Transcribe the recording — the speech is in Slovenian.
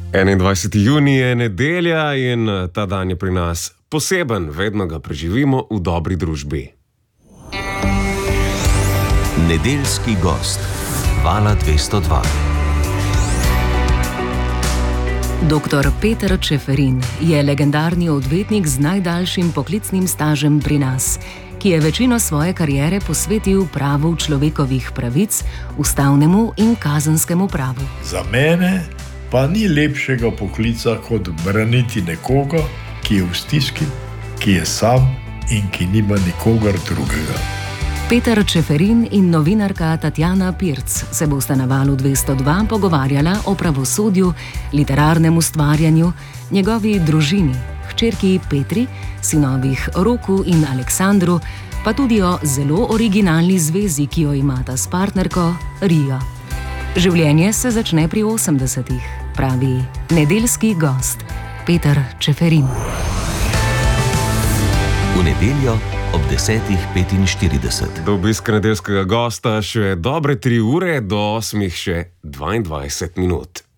21. junij je nedelja in ta dan je pri nas poseben, vedno ga preživimo v dobri družbi. Nedeljski gost Vala 202. Dr. Peter Čeferin je legendarni odvetnik z najdaljšim poklicnim stažem pri nas, ki je večino svoje kariere posvetil pravu človekovih pravic, ustavnemu in kazenskemu pravu. Za mene pa ni lepšega poklica kot braniti nekoga, ki je v stiski, ki je sam in ki nima nikogar drugega. Peter Čeferin in novinarka Tatjana Pirc se bosta na Valu 202 pogovarjala o pravosodju, literarnem ustvarjanju, njegovi družini, hčerki Petri, sinovih Roku in Aleksandru, pa tudi o zelo originalni zvezi, ki jo imata s partnerko Rijo. Življenje se začne pri 80-ih, pravi nedeljski gost Peter Čeferin. V nedeljo ob 10:45. Do obiska nedeljskega gosta še dobre 3 ure, do 8 še 22 minut.